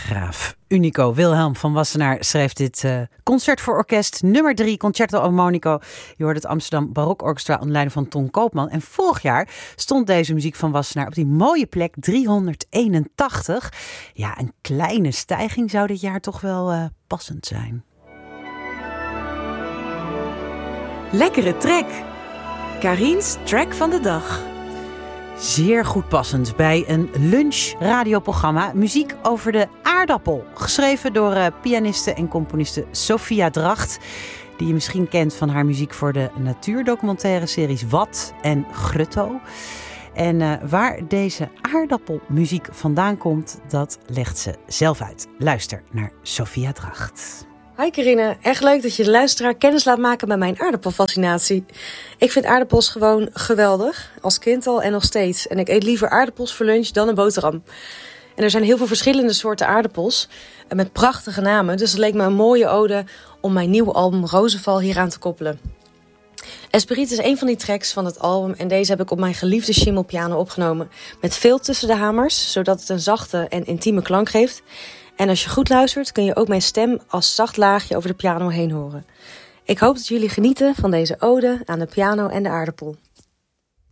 Graaf Unico Wilhelm van Wassenaar schreef dit concert voor orkest nummer 3, Concerto a Monaco. Je hoort het Amsterdam Barokorchestra onder leiding van Ton Koopman. En vorig jaar stond deze muziek van Wassenaar op die mooie plek 381. Ja, een kleine stijging zou dit jaar toch wel passend zijn. Lekkere track. Karin's track van de dag. Zeer goed passend bij een lunchradioprogramma. Muziek over de aardappel. Geschreven door pianiste en componiste Sophia Dracht. Die je misschien kent van haar muziek voor de natuurdocumentaire series Wat en Grutto. En waar deze aardappelmuziek vandaan komt, dat legt ze zelf uit. Luister naar Sophia Dracht. Hi Carine, echt leuk dat je de luisteraar kennis laat maken met mijn aardappelfascinatie. Ik vind aardappels gewoon geweldig, als kind al en nog steeds. En ik eet liever aardappels voor lunch dan een boterham. En er zijn heel veel verschillende soorten aardappels met prachtige namen. Dus het leek me een mooie ode om mijn nieuwe album Rozenval hieraan te koppelen. Esprit is een van die tracks van het album en deze heb ik op mijn geliefde schimmelpiano opgenomen. Met veel tussen de hamers, zodat het een zachte en intieme klank geeft. En als je goed luistert kun je ook mijn stem als zacht laagje over de piano heen horen. Ik hoop dat jullie genieten van deze ode aan de piano en de aardappel.